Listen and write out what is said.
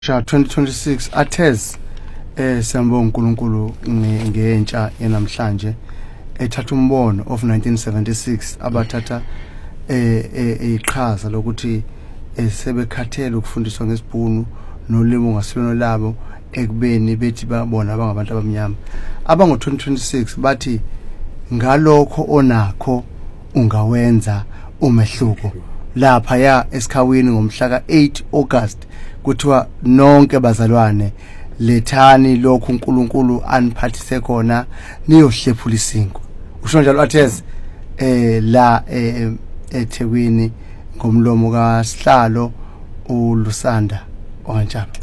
2026 athes siyambonga uNkulunkulu ngentsha yenamhlanje ethatha umbono of 1976 abathatha iqhaza lokuthi sebekhathele ukufundiswa ngesibhunu nolimo ngasilona labo ekubeni bethi babona abangabantu abamnyama abango 2026 bathi ngalokho onakho ungawenza umehluko lapha ya esikhawini ngomhla ka8 August kuthiwa nonke bazalwane lethani lokhu uNkulunkulu aniphathise khona niyohlephula isinko usho njalo athes la eThekwini ngomlomo kaSihlalo uLusanda okanjalo